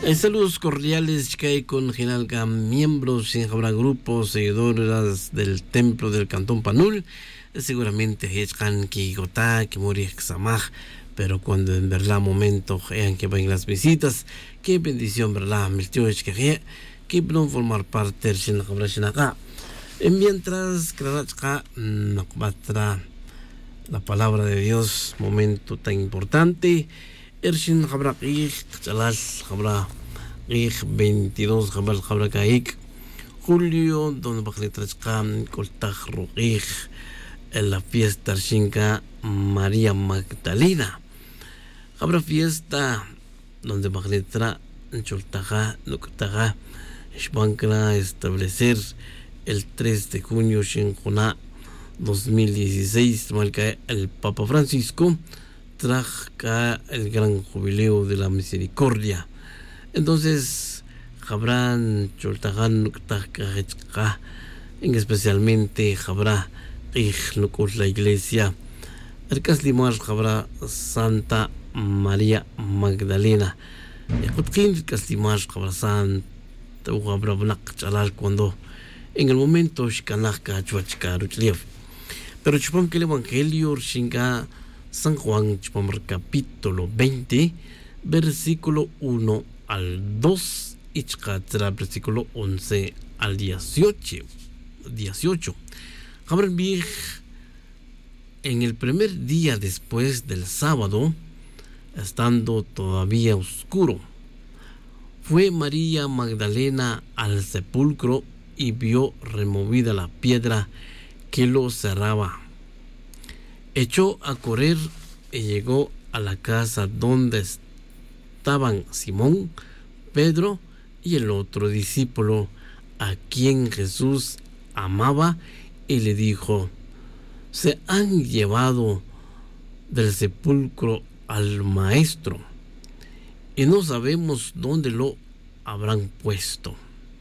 Saludos cordiales que hay con Ginalga, miembros y habrá grupos, seguidoras del templo del Cantón Panul. Seguramente Hechkan que Gotá, que Muri Xamaj, pero cuando en verdad momento vean que van las visitas, qué bendición, verdad, Miltioch que pueden formar parte del Shinakabra. Mientras Krarachka Nakbatra, la palabra de Dios, momento tan importante. Ershin Habra Ich, Chalal Habra Ich 22 Habal Habra Kaik, Julio, donde Bajletrachkam, Koltaj Rugich, en la fiesta Shinka María Magdalena. Habra fiesta donde Bajletra Choltaja, Nuktaja, Shbankra establecer el 3 de junio Shinkuna 2016, marca el Papa Francisco. Traja el gran jubileo de la misericordia. Entonces, Jabran, Choltajan, en especialmente Jabra, la iglesia, el Caslimar, Jabra, Santa María Magdalena. El Caslimar, Jabra Santa, Jabra Black Chalal, cuando en el momento, Shikanaka, Chuachka, Ruchliev. Pero chupam que el evangelio, Shinga. San Juan, capítulo 20, versículo 1 al 2, y versículo 11 al 18. En el primer día después del sábado, estando todavía oscuro, fue María Magdalena al sepulcro y vio removida la piedra que lo cerraba. Echó a correr y llegó a la casa donde estaban Simón, Pedro y el otro discípulo a quien Jesús amaba, y le dijo: se han llevado del sepulcro al maestro y no sabemos dónde lo habrán puesto.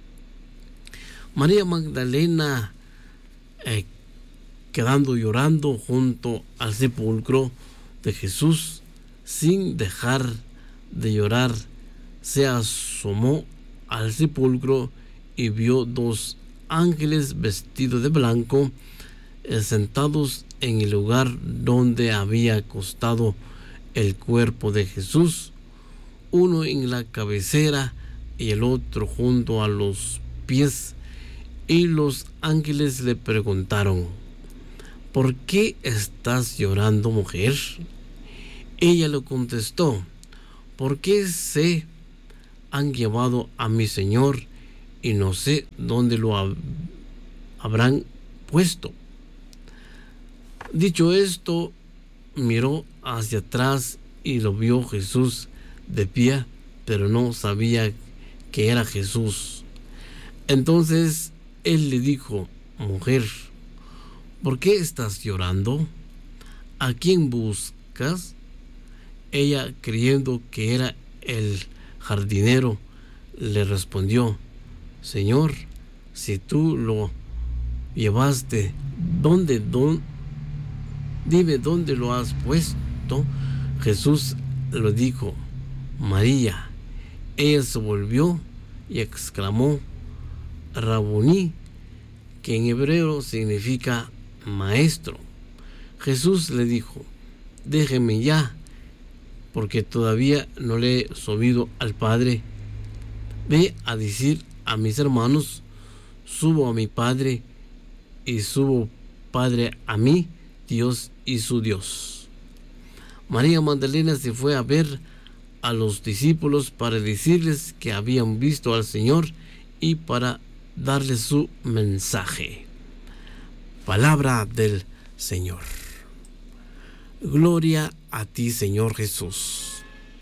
María Magdalena, quedando llorando junto al sepulcro de Jesús, sin dejar de llorar, se asomó al sepulcro y vio dos ángeles vestidos de blanco, sentados en el lugar donde había acostado el cuerpo de Jesús, uno en la cabecera y el otro junto a los pies. Y los ángeles le preguntaron: ¿por qué estás llorando, mujer? Ella le contestó: porque se han llevado a mi Señor y no sé dónde lo habrán puesto. Dicho esto, miró hacia atrás y lo vio Jesús de pie, pero no sabía que era Jesús. Entonces él le dijo: mujer, ¿por qué estás llorando? ¿A quién buscas? Ella, creyendo que era el jardinero, le respondió: Señor, si tú lo llevaste, dime dónde lo has puesto. Jesús le dijo: María. Ella se volvió y exclamó: Rabuní, que en hebreo significa maestro. Jesús le dijo: déjeme ya, porque todavía no le he subido al Padre. Ve a decir a mis hermanos: subo a mi Padre y subo Padre a mí, Dios y su Dios. María Magdalena se fue a ver a los discípulos para decirles que habían visto al Señor y para darles su mensaje. Palabra del Señor. Gloria a ti, Señor Jesús.